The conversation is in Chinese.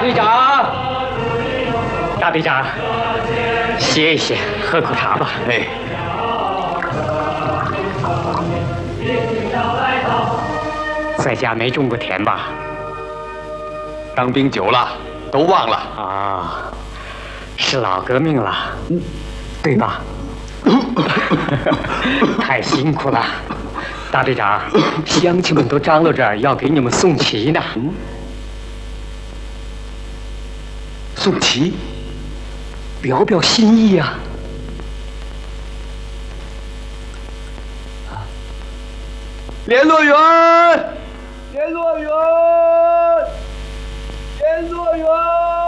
队长，大队长，歇一歇，喝口茶吧。 哎， 在家没种过田吧？ 当兵久了，都忘了啊，是老革命了，对吧？太辛苦了，大队长，乡亲们都张罗着要给你们送旗呢。 送旗， 表表心意呀。 联络员，联络员，联络员。